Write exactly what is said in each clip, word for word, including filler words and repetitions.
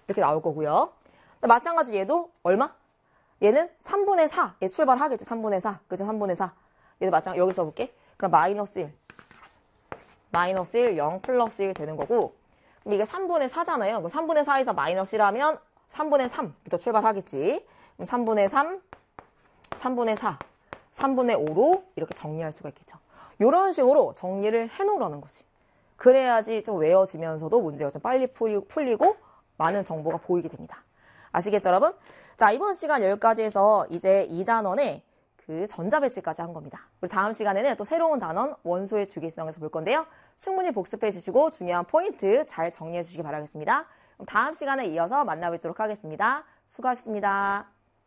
이렇게 나올 거고요. 마찬가지 얘도 얼마? 얘는 삼분의 사. 얘 출발하겠지. 삼분의 사. 그죠? 삼분의 사. 얘도 마찬가지. 여기 써볼게. 그럼 마이너스 일. 마이너스 일, 영, 플러스 일 되는 거고. 그럼 이게 삼분의 사잖아요. 그럼 삼분의 사에서 마이너스 일 하면 삼분의 삼부터 출발하겠지. 그럼 삼분의 삼, 삼분의 사, 삼분의 오로 이렇게 정리할 수가 있겠죠. 이런 식으로 정리를 해놓으라는 거지. 그래야지 좀 외워지면서도 문제가 좀 빨리 풀리고 많은 정보가 보이게 됩니다. 아시겠죠, 여러분? 자, 이번 시간 여기까지 해서 이제 이 단원의 그 전자배치까지 한 겁니다. 우리 다음 시간에는 또 새로운 단원 원소의 주기성에서 볼 건데요. 충분히 복습해 주시고 중요한 포인트 잘 정리해 주시기 바라겠습니다. 그럼 다음 시간에 이어서 만나뵙도록 하겠습니다. 수고하셨습니다.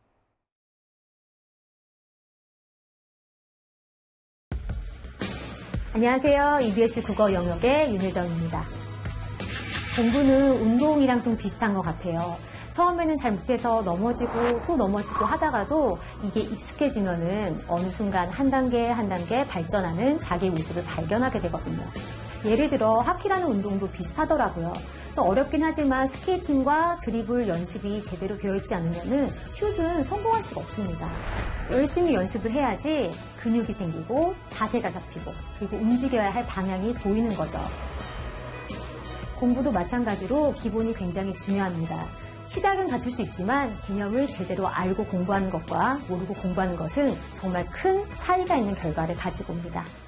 안녕하세요. 이비에스 국어 영역의 윤혜정입니다. 공부는 운동이랑 좀 비슷한 것 같아요. 처음에는 잘 못해서 넘어지고 또 넘어지고 하다가도 이게 익숙해지면은 어느 순간 한 단계 한 단계 발전하는 자기의 모습을 발견하게 되거든요. 예를 들어 하키라는 운동도 비슷하더라고요. 좀 어렵긴 하지만 스케이팅과 드리블 연습이 제대로 되어 있지 않으면은 슛은 성공할 수가 없습니다. 열심히 연습을 해야지 근육이 생기고 자세가 잡히고 그리고 움직여야 할 방향이 보이는 거죠. 공부도 마찬가지로 기본이 굉장히 중요합니다. 시작은 같을 수 있지만 개념을 제대로 알고 공부하는 것과 모르고 공부하는 것은 정말 큰 차이가 있는 결과를 가지고 옵니다.